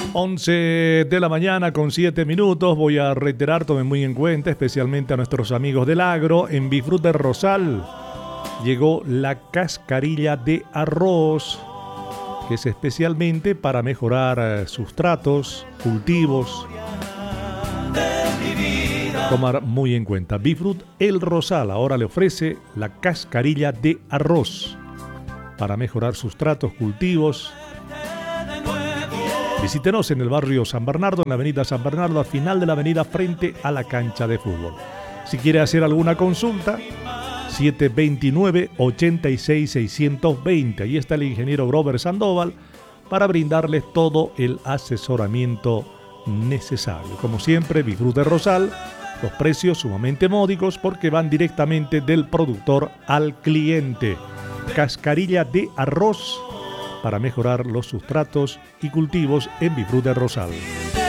11 de la mañana con 7 minutos. Voy a reiterar, tomen muy en cuenta, especialmente a nuestros amigos del agro. En Bifruta Rosal llegó la cascarilla de arroz, que es especialmente para mejorar sustratos, cultivos. Tomar muy en cuenta. Bifrut El Rosal ahora le ofrece la cascarilla de arroz para mejorar sustratos, cultivos. Visítenos en el barrio San Bernardo, en la avenida San Bernardo, al final de la avenida frente a la cancha de fútbol. Si quiere hacer alguna consulta, 729-86-620. Ahí está el ingeniero Grover Sandoval para brindarles todo el asesoramiento necesario. Como siempre, Bifruta Rosal, los precios sumamente módicos porque van directamente del productor al cliente. Cascarilla de arroz para mejorar los sustratos y cultivos en Bifruta Rosal.